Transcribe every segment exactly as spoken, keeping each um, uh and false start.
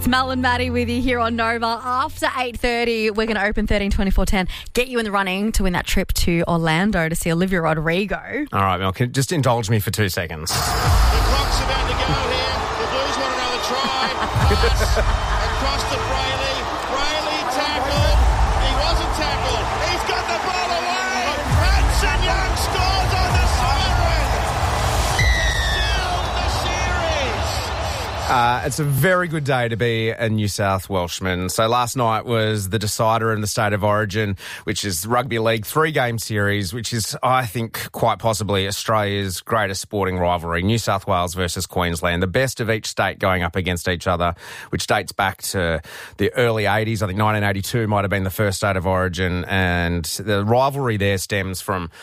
It's Mel and Maddie with you here on Nova. After eight thirty, we're going to open thirteen twenty-four ten, get you in the running to win that trip to Orlando to see Olivia Rodrigo. All right, Mel, can just indulge me for two seconds. The clock's about to go here. The Blues want another try. Pass across to Brayley. Brayley tackled. He wasn't tackled. He's got the ball away. Hudson Young scores on the siren. Still the series. Uh, it's a very good day to be a New South Welshman. So last night was the decider in the State of Origin, which is Rugby League three-game series, which is, I think, quite possibly Australia's greatest sporting rivalry, New South Wales versus Queensland, the best of each state going up against each other, which dates back to the early eighties. I think nineteen eighty-two might have been the first State of Origin, and the rivalry there stems from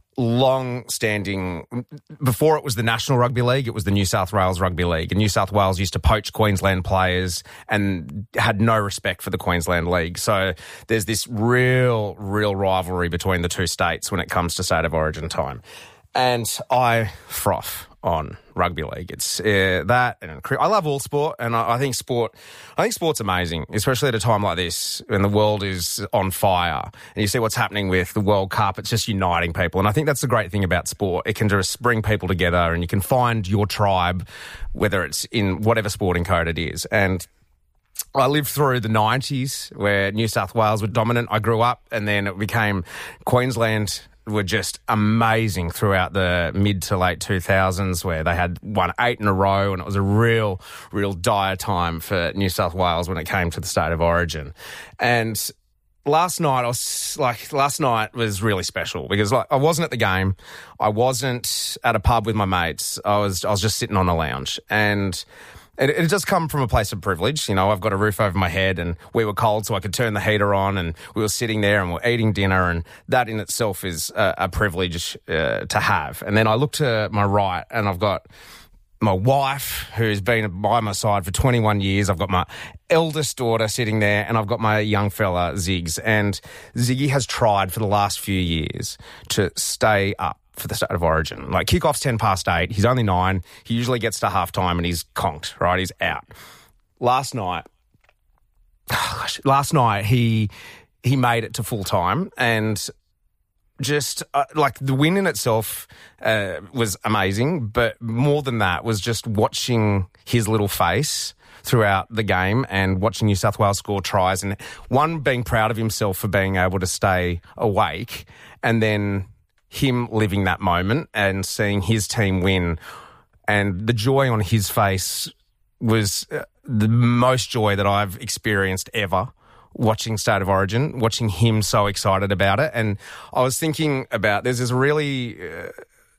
long-standing, before it was the National Rugby League, it was the New South Wales Rugby League. And New South Wales used to poach Queensland players and had no respect for the Queensland League. So there's this real, real rivalry between the two states when it comes to State of Origin time. And I froth on rugby league. It's uh, that, and I love all sport, and I, I think sport, I think sport's amazing, especially at a time like this when the world is on fire, and you see what's happening with the World Cup. It's just uniting people, and I think that's the great thing about sport. It can just bring people together, and you can find your tribe, whether it's in whatever sporting code it is. And I lived through the nineties where New South Wales were dominant. I grew up, and then it became Queensland were just amazing throughout the mid to late two thousands, where they had won eight in a row, and it was a real, real dire time for New South Wales when it came to the State of Origin. And last night, I was like, last night was really special because like I wasn't at the game, I wasn't at a pub with my mates, I was I was just sitting on a lounge, and It, it just come from a place of privilege. You know, I've got a roof over my head, and we were cold, so I could turn the heater on, and we were sitting there and we're eating dinner, and that in itself is a, a privilege uh, to have. And then I look to my right, and I've got my wife, who's been by my side for twenty-one years. I've got my eldest daughter sitting there, and I've got my young fella, Ziggs. And Ziggy has tried for the last few years to stay up for the State of Origin. Like, kickoff's ten past eight. He's only nine. He usually gets to halftime and he's conked, right? He's out. Last night, oh gosh, last night he he made it to full time, and just uh, like the win in itself uh, was amazing, but more than that was just watching his little face throughout the game and watching New South Wales score tries, and one, being proud of himself for being able to stay awake, and then him living that moment and seeing his team win, and the joy on his face was uh, the most joy that I've experienced ever watching State of Origin, watching him so excited about it. And I was thinking about, there's this really uh,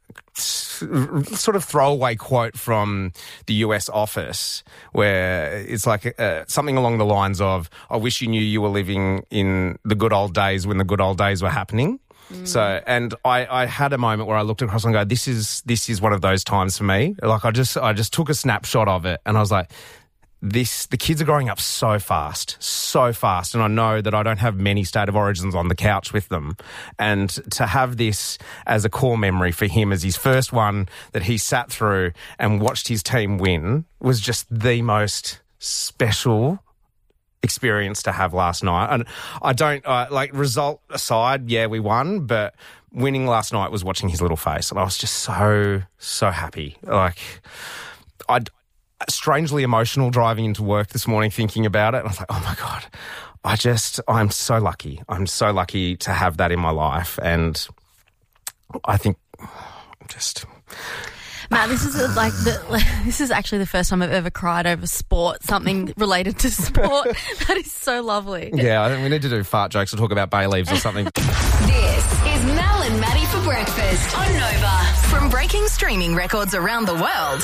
sort of throwaway quote from the U S Office where it's like uh, something along the lines of, I wish you knew you were living in the good old days when the good old days were happening. Mm. So, and I, I had a moment where I looked across and go, this is, this is one of those times for me. Like I just, I just took a snapshot of it, and I was like, this, the kids are growing up so fast, so fast. And I know that I don't have many State of Origins on the couch with them. And to have this as a core memory for him as his first one that he sat through and watched his team win was just the most special experience to have last night. And I don't, uh, like, result aside, yeah, we won, but winning last night was watching his little face, and I was just so, so happy. Like, I'd strangely emotional driving into work this morning thinking about it, and I was like, oh my God, I just, I'm so lucky. I'm so lucky to have that in my life, and I think just... Matt, this is like the, this is actually the first time I've ever cried over sport, something related to sport. That is so lovely. Yeah, I think we need to do fart jokes or talk about bay leaves or something. This is Mel and Maddie for breakfast on Nova. From breaking streaming records around the world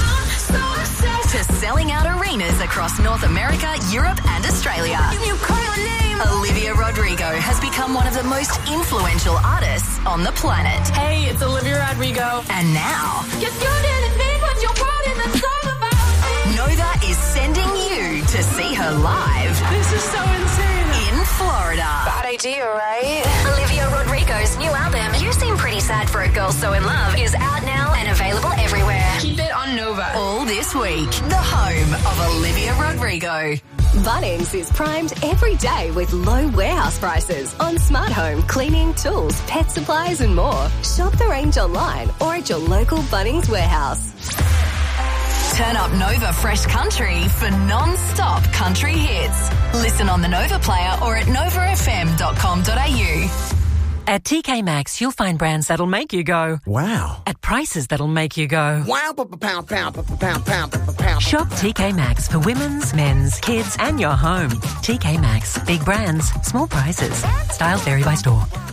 to selling out arenas across North America, Europe and Australia, you call your name. Olivia Rodrigo has become one of the most influential artists on the planet. Hey, it's Olivia Rodrigo. And now, yes, you didn't mean what you wanted, that's all about me. Nova is sending you to see her live. This is so insane. In Florida. Bad idea, right? Olivia Rodrigo's new album, You Seem Pretty Sad for a Girl So In Love, is out now and available everywhere. Keep it on Nova. All this week, the home of Olivia Rodrigo. Bunnings is primed every day with low warehouse prices on smart home, cleaning, tools, pet supplies and more. Shop the range online or at your local Bunnings warehouse. Turn up Nova Fresh Country for non-stop country hits. Listen on the Nova Player or at nova f m dot com dot a u. At T K Maxx, you'll find brands that'll make you go, wow. At prices that'll make you go, wow. Pound, pound, pound, pound, pound. Shop T K Maxx for women's, men's, kids and your home. T K Maxx. Big brands, small prices. Styles vary by store.